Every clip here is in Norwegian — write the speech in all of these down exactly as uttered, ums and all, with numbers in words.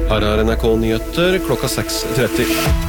Her er N R K Nyheter klokka seks tretti.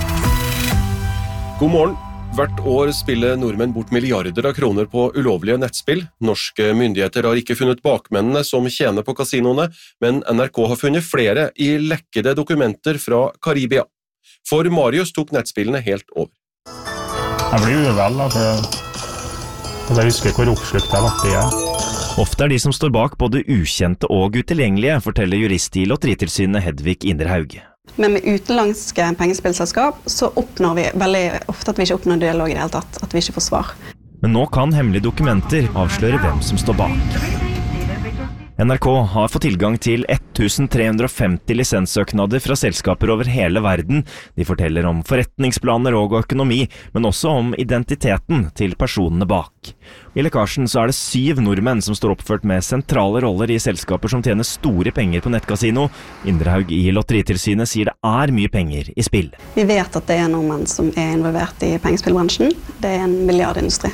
God morgen. Hvert år spiller nordmenn bort milliarder av kroner på ulovlige nettspill. Norske myndigheter har ikke funnet bakmennene som tjener på kasinoene, men N R K har funnet flere i lekkede dokumenter fra Karibia. For Marius tok nettspillene helt over. Jeg blir uvel, for jeg husker hvor oppslukt jeg ble igjen. Ofte er de som står bak både ukjente og utilgjengelige, forteller jurist i Lotteritilsynet Hedvig Inderhaug. Men med utenlandske pengespillselskap så oppnår vi veldig ofte at vi ikke oppnår dialog i det hele tatt, at vi ikke får svar. Men nå kan hemmelige dokumenter avsløre hvem som står bak. N R K har fått tilgang til tretten hundre og femti lisenssøknader fra selskaper over hele verden. De forteller om forretningsplaner og økonomi, men også om identiteten til personene bak. I lekkasjen så er det syv nordmenn som står oppført med sentrale roller i selskaper som tjener store penger på nettkasino. Inderhaug i Lotteritilsynet sier det er mye penger i spill. Vi vet at det er nordmenn som er involvert i pengespillbransjen. Det er en milliardindustri.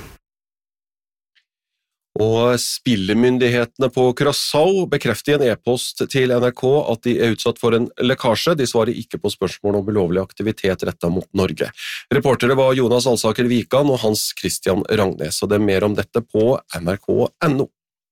Og spillemyndighetene på Curaçao bekrefter i en e-post til N R K at de er utsatt for en lekkasje. De svarer ikke på spørsmål om ulovlig aktivitet rettet mot Norge. Reportere var Jonas Alsaker Vikan og Hans Christian Rangnes, og det er mer om dette på N R K punktum N O.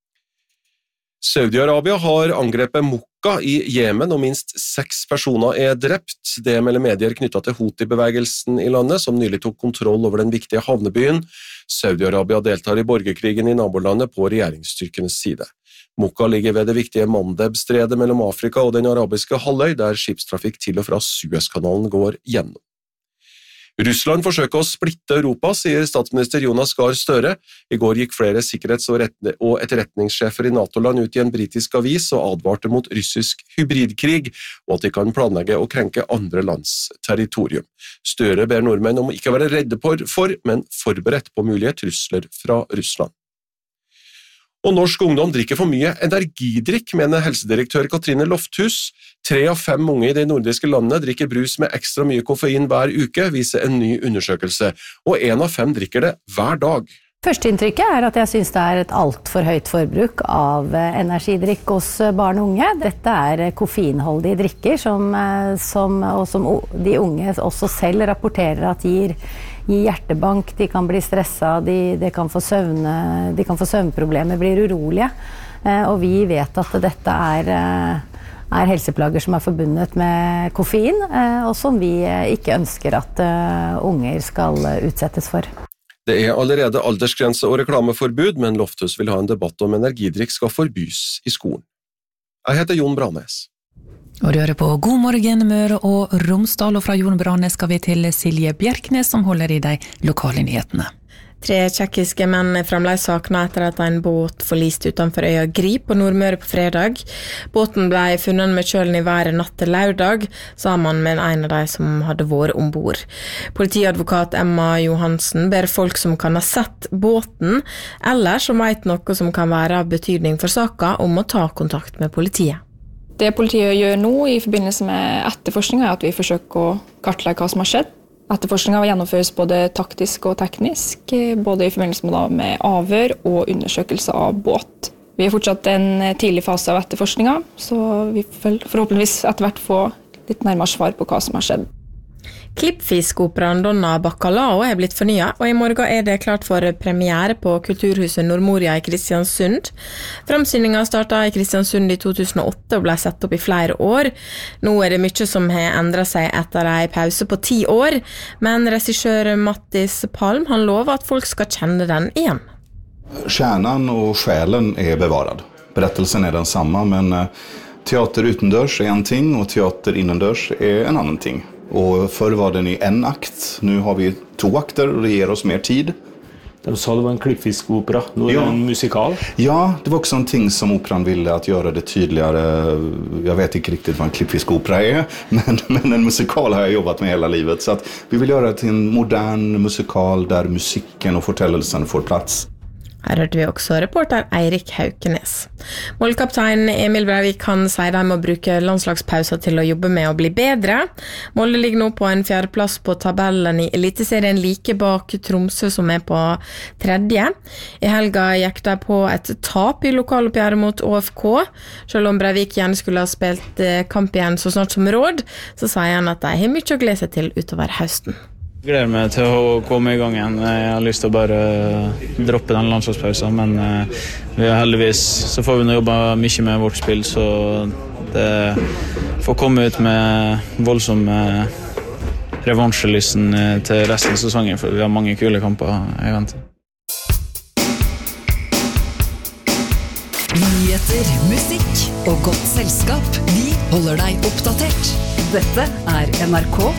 Saudi-Arabia har angrepet Mokka i Jemen, og minst seks personer er drept. Det melder medier knyttet til Houthi-bevegelsen i landet, som nylig tok kontroll over den viktige havnebyen. Saudi-Arabia deltar i borgerkrigen i nabolandet på regjeringsstyrkenes side. Mokka ligger ved det viktige Mandeb-stredet mellom Afrika og den arabiske halvøy, der skipstrafikk til og fra Suezkanalen går gjennom. Russland forsøker å splitte Europa, sier statsminister Jonas Gahr Støre. I går gikk flere sikkerhets- og etterretningssjefer i NATO-land ut i en britisk avis og advarte mot russisk hybridkrig, og at de kan planlegge å krenke andre lands territorium. Støre ber nordmenn om ikke å være redde for, men forberedt på mulige trusler fra Russland. Og norsk ungdom drikker for mye energidrikk, mener helsedirektør Katrine Lofthus. Tre av fem unge i de nordiske landene drikker brus med ekstra mye koffein hver uke, viser en ny undersøkelse. Og en av fem drikker det hver dag. Førsteinntrykket er at jeg synes det er et alt for høyt forbruk av energidrikk hos barn og unge. Dette er koffeinholdige drikker som, som, og som de unge også selv rapporterer at gir i hjertebank, de kan bli stresset, de, de, kan få søvne, de kan få søvnproblemer, blir urolige. Og vi vet at dette er, er helseplager som er forbundet med koffein, og som vi ikke ønsker at unger skal utsettes for. Det er allerede aldersgrense og reklameforbud, men Lofthus vil ha en debatt om energidrikk skal forbys i skolen. Jeg heter Jon Branes. Og du hører på God morgen Møre og Romsdal, og fra Jon Branes skal vi til Silje Bjerknes som holder i de lokale nyhetene. Tre tjekkiske menn er fremdeles savnet etter at en båt forliste utenfor øya Grip på Nordmøre på fredag. Båten ble funnet med kjølen i været natt til lørdag, sammen med en av de som hadde vært ombord. Politiadvokat Emma Johansen ber folk som kan ha sett båten, eller som vet noe som kan være av betydning for saken, om å ta kontakt med politiet. Det politiet gjør nå i forbindelse med etterforskningen er at vi forsøker å kartlegge hva som har skjedd. Etterforskningen gjennomføres både taktisk og teknisk, både i forbindelse med, med avhør og undersøkelse av båt. Vi er fortsatt i en tidlig fase av etterforskningen, så vi får forhåpentligvis etter hvert få litt nærmere svar på hva som har skjedd. Klippfiskoperaen Donna Bacalao er blitt fornyet, og i morgen er det klart for premiere på Kulturhuset Nordmoria i Kristiansund. Framsyningen startet i Kristiansund i to tusen og åtte og ble satt opp i flere år. Nå er det mye som har endret seg etter en pause på ti år, men regissør Mattis Palm han lover at folk skal kjenne den igjen. Kärnan och själen är bevarad. Berättelsen är den samma, men teater utendörs är en ting och teater innendörs är en annan ting. Och förr var den i en akt. Nu har vi två akter och det ger oss mer tid. De sa det var en klippfiskopera. Nu är det en musikal. Ja, det var också en ting som operan ville att göra det tydligare. Jag vet inte riktigt vad en klippfiskopera är, men, men en musikal har jag jobbat med hela livet. Så att vi vill göra det till en modern musikal där musiken och fortellelsen får plats. Her hørte vi også reporter Eirik Haukenes. Målkaptein Emil Breivik kan si de må bruke landslagspauser til å jobbe med å bli bedre. Molde ligger nå på en fjerdeplass på tabellen i Eliteserien like bak Tromsø som er på tredje. I helga gikk de på et tap i lokaloppgjøret mot Å F K. Selv om Breivik gjerne skulle ha spilt kamp igjen så snart som råd, så sier han at de har mye å glede seg til utover høsten. Jeg gleder meg til å komme i gang igjen. Jeg har lyst til å bare droppe den landslagspausen, men vi er heldigvis så får vi nå jobbe mye med vårt spill, så det får komme ut med voldsom revansjelysten til resten av sesongen, for vi har mange kule kamper i vente. Nyheter, musikk og godt selskap. Vi holder deg oppdatert. Dette er N R K